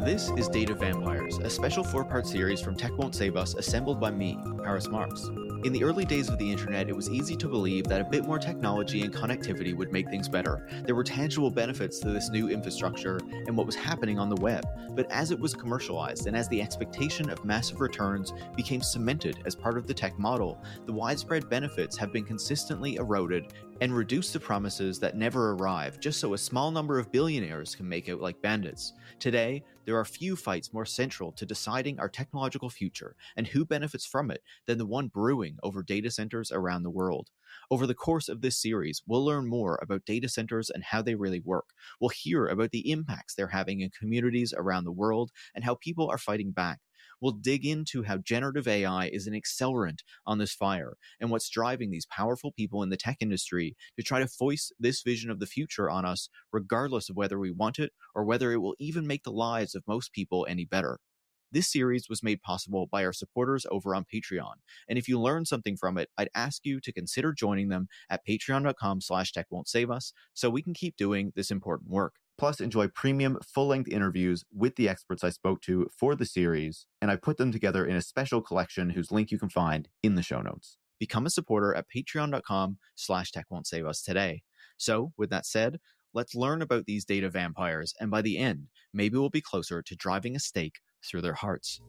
This is Data Vampires, a special 4-part series from Tech Won't Save Us assembled by me, Paris Marx. In the early days of the internet, it was easy to believe that a bit more technology and connectivity would make things better. There were tangible benefits to this new infrastructure and what was happening on the web. But as it was commercialized and as the expectation of massive returns became cemented as part of the tech model, the widespread benefits have been consistently eroded and reduced to promises that never arrive, just so a small number of billionaires can make out like bandits. Today, there are few fights more central to deciding our technological future and who benefits from it than the one brewing over data centers around the world. Over the course of this series, we'll learn more about data centers and how they really work. We'll hear about the impacts they're having in communities around the world and how people are fighting back. We'll dig into how generative AI is an accelerant on this fire and what's driving these powerful people in the tech industry to try to foist this vision of the future on us, regardless of whether we want it or whether it will even make the lives of most people any better. This series was made possible by our supporters over on Patreon. And if you learned something from it, I'd ask you to consider joining them at patreon.com/techwon'tsaveuss so we can keep doing this important work. Plus, enjoy premium full-length interviews with the experts I spoke to for the series, and I put them together in a special collection whose link you can find in the show notes. Become a supporter at patreon.com/techwon'tsaveuss today. So, with that said, let's learn about these data vampires, and by the end, maybe we'll be closer to driving a stake through their hearts.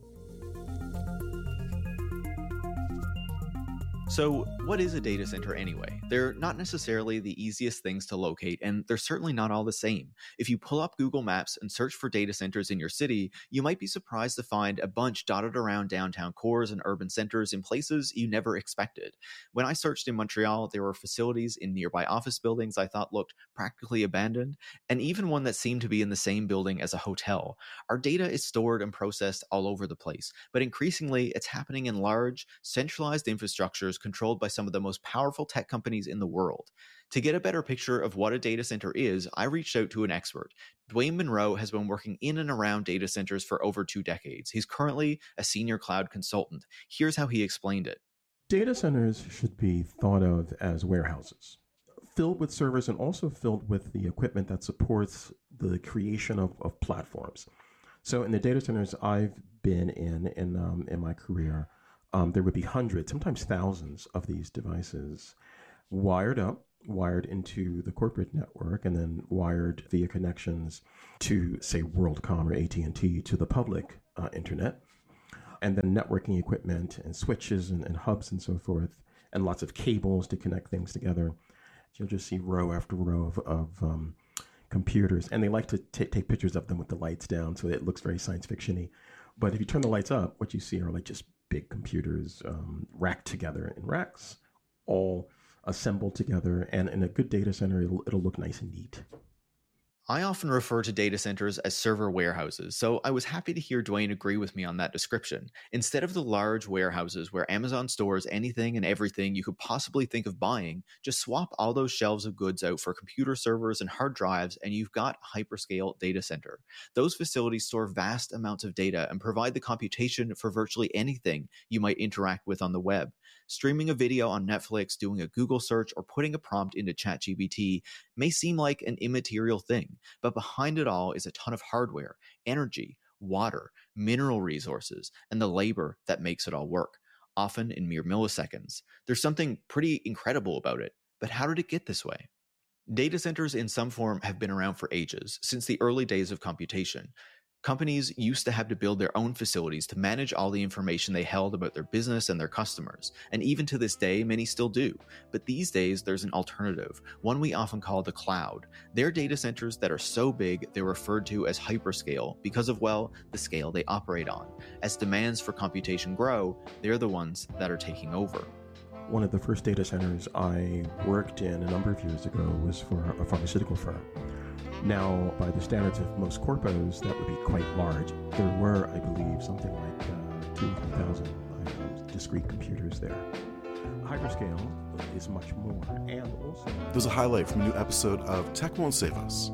So, what is a data center anyway? They're not necessarily the easiest things to locate, and they're certainly not all the same. If you pull up Google Maps and search for data centers in your city, you might be surprised to find a bunch dotted around downtown cores and urban centers in places you never expected. When I searched in Montreal, there were facilities in nearby office buildings I thought looked practically abandoned, and even one that seemed to be in the same building as a hotel. Our data is stored and processed all over the place, but increasingly it's happening in large, centralized infrastructures controlled by some of the most powerful tech companies in the world. To get a better picture of what a data center is, I reached out to an expert. Dwayne Monroe has been working in and around data centers for over 2 decades. He's currently a senior cloud consultant. Here's how he explained it. Data centers should be thought of as warehouses, filled with servers and also filled with the equipment that supports the creation of platforms. So in the data centers I've been in my career, there would be hundreds, sometimes thousands of these devices wired into the corporate network and then wired via connections to, say, WorldCom or AT&T to the public internet, and then networking equipment and switches and hubs and so forth, and lots of cables to connect things together. You'll just see row after row of computers, and they like to take pictures of them with the lights down, so it looks very science fiction-y. But if you turn the lights up, what you see are like just big computers racked together in racks, all assembled together. And in a good data center, it'll look nice and neat. I often refer to data centers as server warehouses, so I was happy to hear Dwayne agree with me on that description. Instead of the large warehouses where Amazon stores anything and everything you could possibly think of buying, just swap all those shelves of goods out for computer servers and hard drives and you've got a hyperscale data center. Those facilities store vast amounts of data and provide the computation for virtually anything you might interact with on the web. Streaming a video on Netflix, doing a Google search, or putting a prompt into ChatGPT may seem like an immaterial thing. But behind it all is a ton of hardware, energy, water, mineral resources, and the labor that makes it all work, often in mere milliseconds. There's something pretty incredible about it. But how did it get this way? Data centers in some form have been around for ages, since the early days of computation. Companies used to have to build their own facilities to manage all the information they held about their business and their customers. And even to this day, many still do. But these days, there's an alternative, one we often call the cloud. They're data centers that are so big, they're referred to as hyperscale because of, well, the scale they operate on. As demands for computation grow, they're the ones that are taking over. One of the first data centers I worked in a number of years ago was for a pharmaceutical firm. Now, by the standards of most corpos, that would be quite large. There were, I believe, something like 2,000 discrete computers there. Hyperscale is much more, and also... There's a highlight from a new episode of Tech Won't Save Us.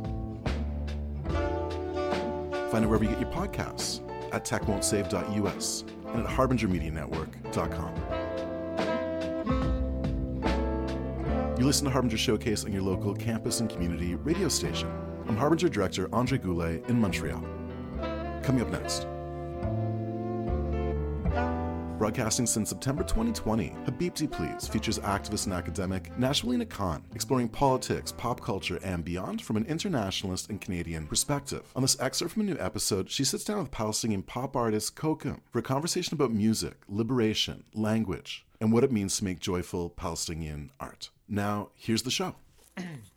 Find it wherever you get your podcasts, at techwon'tsave.us and at harbingermedianetwork.com. You listen to Harbinger Showcase on your local campus and community radio station. I'm Harbinger Director Andre Goulet in Montreal. Coming up next. Broadcasting since September 2020, Habibti Please features activist and academic Nashwalina Khan exploring politics, pop culture, and beyond from an internationalist and Canadian perspective. On this excerpt from a new episode, she sits down with Palestinian pop artist Kokum for a conversation about music, liberation, language, and what it means to make joyful Palestinian art. Now, here's the show.